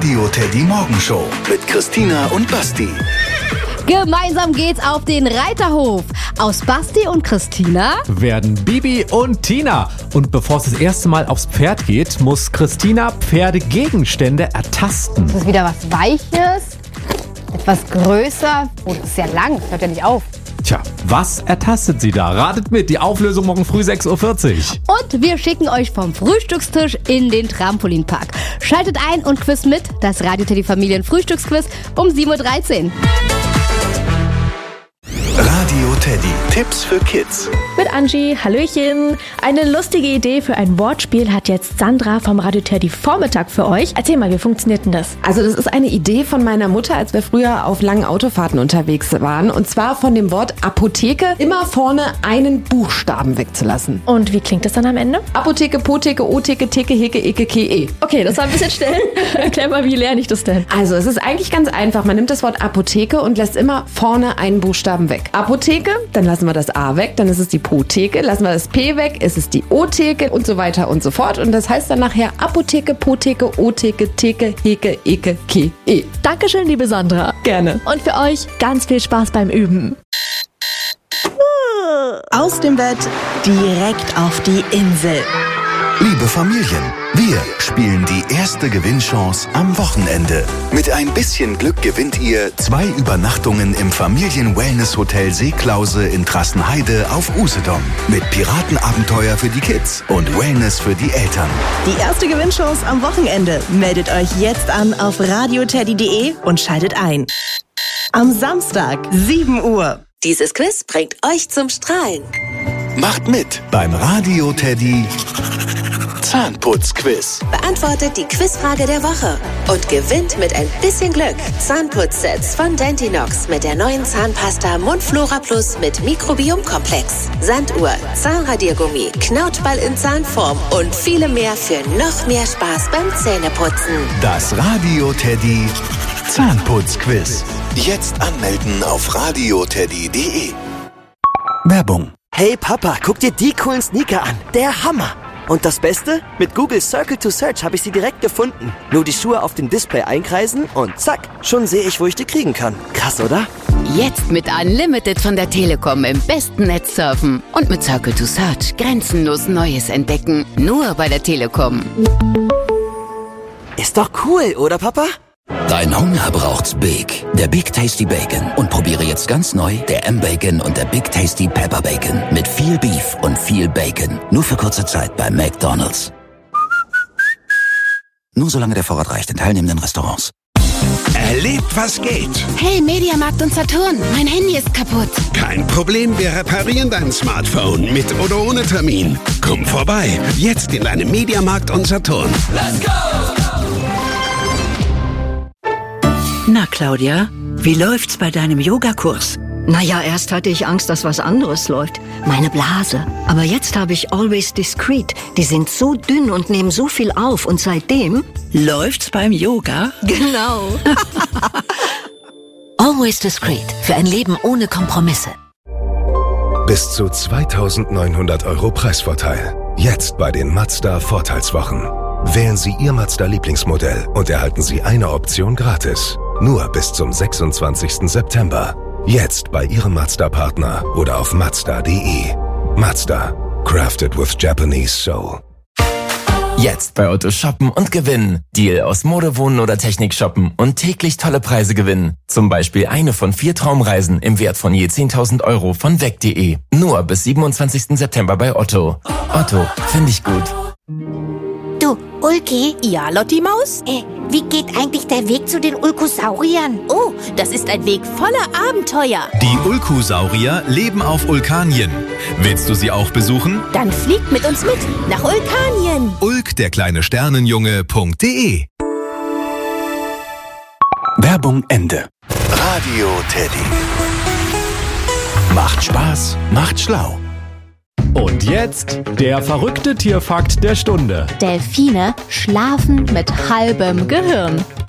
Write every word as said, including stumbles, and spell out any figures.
Radio Teddy Morgenshow mit Christina und Basti. Gemeinsam geht's auf den Reiterhof. Aus Basti und Christina werden Bibi und Tina. Und bevor es das erste Mal aufs Pferd geht, muss Christina Pferdegegenstände ertasten. Das ist wieder was Weiches, etwas größer. Oh, das ist ja lang, das hört ja nicht auf. Tja, was ertastet sie da? Ratet mit, die Auflösung morgen früh sechs Uhr vierzig. Und wir schicken euch vom Frühstückstisch in den Trampolinpark. Schaltet ein und quiz mit, das Radio Teddy Familien Frühstücksquiz um sieben Uhr dreizehn. Radio Teddy, Tipps für Kids. Mit Angie, hallöchen. Eine lustige Idee für ein Wortspiel hat jetzt Sandra vom Radio Teddy Vormittag für euch. Erzähl mal, wie funktioniert denn das? Also das ist eine Idee von meiner Mutter, als wir früher auf langen Autofahrten unterwegs waren. Und zwar von dem Wort Apotheke immer vorne einen Buchstaben wegzulassen. Und wie klingt das dann am Ende? Apotheke, Potheke, Otheke, Theke, Heke, Eke, Ke, E. Okay, das war ein bisschen schnell. Erklär mal, wie lerne ich das denn? Also es ist eigentlich ganz einfach. Man nimmt das Wort Apotheke und lässt immer vorne einen Buchstaben weg. Apotheke, dann lassen wir das A weg, dann ist es die Potheke, lassen wir das P weg, ist es die O-Theke und so weiter und so fort. Und das heißt dann nachher Apotheke, Potheke, O-Theke, Theke, Heke, Eke, Ke, E. Dankeschön, liebe Sandra. Gerne. Und für euch ganz viel Spaß beim Üben. Aus dem Bett direkt auf die Insel. Liebe Familien, wir spielen die erste Gewinnchance am Wochenende. Mit ein bisschen Glück gewinnt ihr zwei Übernachtungen im Familien-Wellness-Hotel Seeklause in Trassenheide auf Usedom. Mit Piratenabenteuer für die Kids und Wellness für die Eltern. Die erste Gewinnchance am Wochenende. Meldet euch jetzt an auf radioteddy punkt de und schaltet ein. Am Samstag, sieben Uhr. Dieses Quiz bringt euch zum Strahlen. Macht mit beim Radio Teddy Zahnputzquiz. Beantwortet die Quizfrage der Woche und gewinnt mit ein bisschen Glück Zahnputzsets von Dentinox mit der neuen Zahnpasta Mundflora Plus mit Mikrobiomkomplex, Sanduhr, Zahnradiergummi, Knautball in Zahnform und viele mehr für noch mehr Spaß beim Zähneputzen. Das Radio Teddy Zahnputzquiz. Jetzt anmelden auf radioteddy punkt de. Werbung. Hey Papa, guck dir die coolen Sneaker an. Der Hammer. Und das Beste? Mit Google Circle to Search habe ich sie direkt gefunden. Nur die Schuhe auf dem Display einkreisen und zack, schon sehe ich, wo ich die kriegen kann. Krass, oder? Jetzt mit Unlimited von der Telekom im besten Netz surfen. Und mit Circle to Search grenzenlos Neues entdecken. Nur bei der Telekom. Ist doch cool, oder Papa? Dein Hunger braucht's Big, der Big Tasty Bacon. Und probiere jetzt ganz neu der M-Bacon und der Big Tasty Pepper Bacon. Mit viel Beef und viel Bacon. Nur für kurze Zeit bei McDonald's. Nur solange der Vorrat reicht in teilnehmenden Restaurants. Erlebt, was geht. Hey, Mediamarkt und Saturn, mein Handy ist kaputt. Kein Problem, wir reparieren dein Smartphone mit oder ohne Termin. Komm vorbei, jetzt in deinem Mediamarkt und Saturn. Let's go! Na, Claudia, wie läuft's bei deinem Yogakurs? Naja, erst hatte ich Angst, dass was anderes läuft. Meine Blase. Aber jetzt habe ich Always Discreet. Die sind so dünn und nehmen so viel auf. Und seitdem... Läuft's beim Yoga? Genau. Always Discreet. Für ein Leben ohne Kompromisse. Bis zu zweitausendneunhundert Euro Preisvorteil. Jetzt bei den Mazda Vorteilswochen. Wählen Sie Ihr Mazda-Lieblingsmodell und erhalten Sie eine Option gratis. Nur bis zum sechsundzwanzigsten September. Jetzt bei Ihrem Mazda-Partner oder auf mazda punkt de. Mazda. Crafted with Japanese Soul. Jetzt bei Otto shoppen und gewinnen. Deal aus Mode, Wohnen oder Technik shoppen und täglich tolle Preise gewinnen. Zum Beispiel eine von vier Traumreisen im Wert von je zehntausend Euro von weg punkt de. Nur bis siebenundzwanzigsten September bei Otto. Otto, finde ich gut. Du, Ulki? Ja, Lotti Maus? Äh, wie geht eigentlich der Weg zu den Ulkosauriern? Oh, das ist ein Weg voller Abenteuer. Die Ulkosaurier leben auf Ulkanien. Willst du sie auch besuchen? Dann fliegt mit uns mit nach Ulkanien. Ulk, der kleine Sternenjunge.de. Werbung Ende. Radio Teddy. Macht Spaß, macht schlau. Und jetzt der verrückte Tierfakt der Stunde. Delfine schlafen mit halbem Gehirn.